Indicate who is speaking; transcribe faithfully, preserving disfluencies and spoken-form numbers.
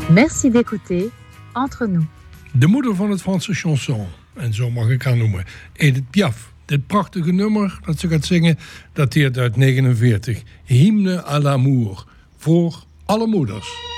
Speaker 1: Merci d'écouter Entre nous.
Speaker 2: De moeder van het Franse chanson, en zo mag ik haar noemen, Edith Piaf. Dit prachtige nummer dat ze gaat zingen dateert uit negenenveertig. Hymne à l'amour, voor alle moeders.